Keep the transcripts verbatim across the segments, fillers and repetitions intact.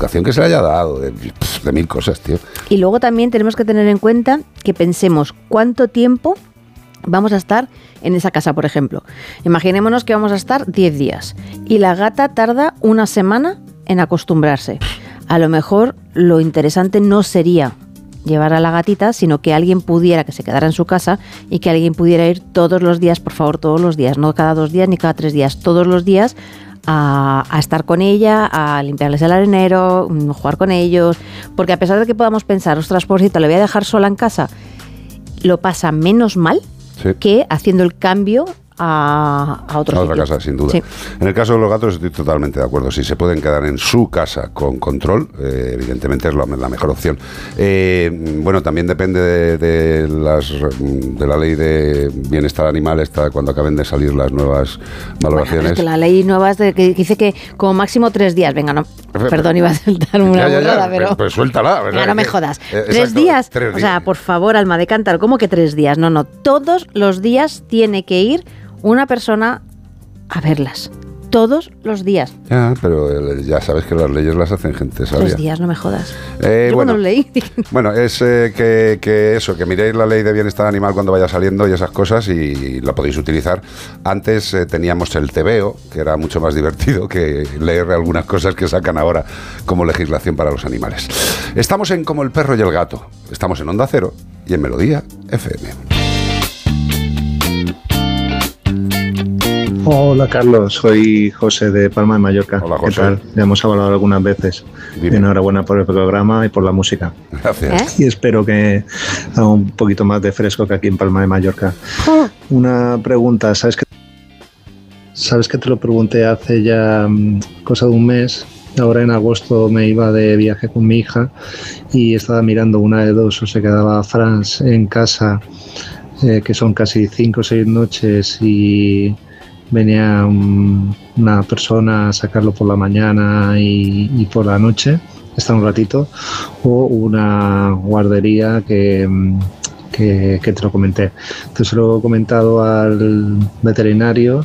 educación que se le haya dado, de, de mil cosas, tío. Y luego también tenemos que tener en cuenta que pensemos cuánto tiempo vamos a estar en esa casa, por ejemplo. Imaginémonos que vamos a estar diez días y la gata tarda una semana en acostumbrarse. A lo mejor lo interesante no sería llevar a la gatita, sino que alguien pudiera, que se quedara en su casa y que alguien pudiera ir todos los días, por favor, todos los días, no cada dos días ni cada tres días, todos los días a, a estar con ella, a limpiarles el arenero, jugar con ellos, porque a pesar de que podamos pensar, ostras, pobrecita, le voy a dejar sola en casa, lo pasa menos mal sí. que haciendo el cambio a, a otro a otra sitio. casa, sin duda. Sí. En el caso de los gatos estoy totalmente de acuerdo. Si se pueden quedar en su casa con control, eh, evidentemente es la, la mejor opción. Eh, bueno, también depende de, de, las, de la ley de bienestar animal, esta, cuando acaben de salir las nuevas valoraciones. Bueno, es que la ley nueva es de que dice que como máximo tres días. Venga, no, perdón, iba a soltar una ya, ya, burrada, ya, pero... Pues, pues suéltala. Venga, no me jodas. Eh, ¿Tres exacto, días? Tres o sea, días. por favor, alma de cántaro, ¿cómo que tres días? No, no, todos los días tiene que ir una persona a verlas. Todos los días. Ya, pero eh, ya sabes que las leyes las hacen gente sabia. Tres días, no me jodas. Eh, Yo bueno, cuando lo leí... bueno, es eh, que, que eso, que miréis la ley de bienestar animal cuando vaya saliendo y esas cosas y la podéis utilizar. Antes eh, teníamos el tebeo, que era mucho más divertido que leer algunas cosas que sacan ahora como legislación para los animales. Estamos en Como el perro y el gato. Estamos en Onda Cero y en Melodía F M. Hola Carlos, soy José de Palma de Mallorca. Hola, José. ¿Qué tal? Ya hemos hablado algunas veces. Dime. Enhorabuena por el programa y por la música. Gracias. Y espero que haga un poquito más de fresco que aquí en Palma de Mallorca. Una pregunta, ¿sabes que, ¿sabes que te lo pregunté hace ya um, cosa de un mes? Ahora en agosto me iba de viaje con mi hija y estaba mirando una de dos, o se quedaba Franz en casa, eh, que son casi cinco o seis noches, y venía un, una persona a sacarlo por la mañana y, y por la noche, está un ratito, o una guardería que, que, que te lo comenté. Entonces lo he comentado al veterinario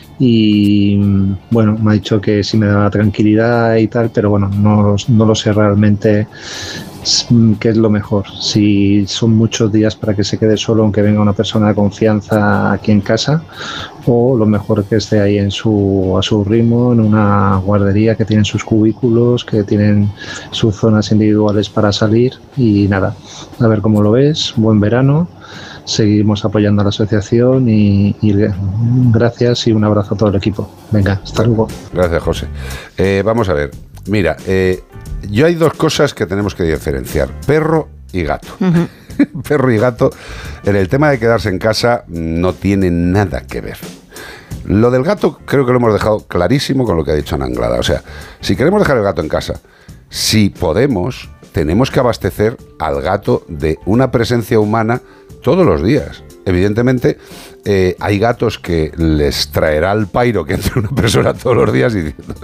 y bueno, me ha dicho que sí me daba tranquilidad y tal, pero bueno, no, no lo sé realmente qué es lo mejor, si son muchos días para que se quede solo aunque venga una persona de confianza aquí en casa, o lo mejor que esté ahí en su, a su ritmo, en una guardería que tienen sus cubículos, que tienen sus zonas individuales para salir. Y nada, a ver cómo lo ves. Buen verano, seguimos apoyando a la asociación y, y gracias y un abrazo a todo el equipo. Venga, hasta luego. Gracias, José. Eh, vamos a ver, mira, eh, yo hay dos cosas que tenemos que diferenciar, perro y gato. Uh-huh. Perro y gato, en el tema de quedarse en casa, no tiene nada que ver. Lo del gato creo que lo hemos dejado clarísimo con lo que ha dicho Ana Anglada. O sea, si queremos dejar el gato en casa, si podemos, tenemos que abastecer al gato de una presencia humana todos los días. Evidentemente, eh, hay gatos que les traerá el pairo que entre una persona todos los días y diciendo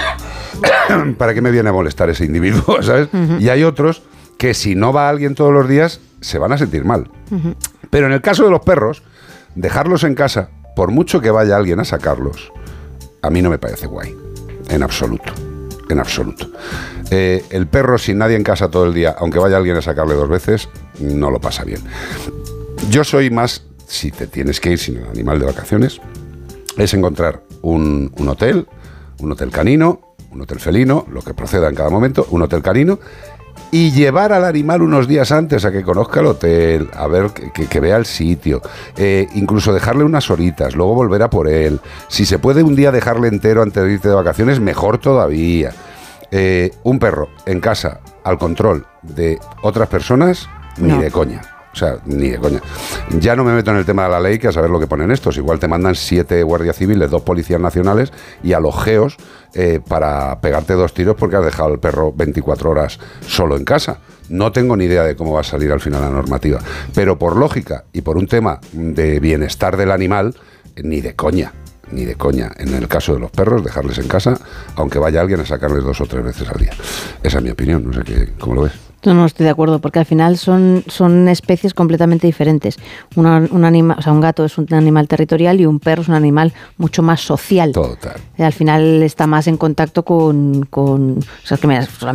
¿para qué me viene a molestar ese individuo? ¿Sabes? Uh-huh. Y hay otros que si no va alguien todos los días se van a sentir mal. Uh-huh. Pero en el caso de los perros, dejarlos en casa, por mucho que vaya alguien a sacarlos, a mí no me parece guay, en absoluto, en absoluto. Eh, el perro sin nadie en casa todo el día, aunque vaya alguien a sacarle dos veces, no lo pasa bien. Yo soy más, si te tienes que ir sin el animal de vacaciones, es encontrar un, un hotel, un hotel canino, un hotel felino, lo que proceda en cada momento, un hotel canino, y llevar al animal unos días antes a que conozca el hotel, a ver, que, que vea el sitio, eh, incluso dejarle unas horitas, luego volver a por él. Si se puede un día dejarle entero antes de irte de vacaciones, mejor todavía. Eh, un perro en casa al control de otras personas, ni no. de coña. O sea, ni de coña. Ya no me meto en el tema de la ley, que a saber lo que ponen estos. Igual te mandan siete guardias civiles, dos policías nacionales y a los geos eh, para pegarte dos tiros porque has dejado al perro veinticuatro horas solo en casa. No tengo ni idea de cómo va a salir al final la normativa. Pero por lógica y por un tema de bienestar del animal, ni de coña. Ni de coña. En el caso de los perros, dejarles en casa, aunque vaya alguien a sacarles dos o tres veces al día. Esa es mi opinión. No sé qué, cómo lo ves. No, no estoy de acuerdo, porque al final son, son especies completamente diferentes. Una, un, anima, o sea, un gato es un animal territorial y un perro es un animal mucho más social. Total. Al final está más en contacto con... con o sea, que me,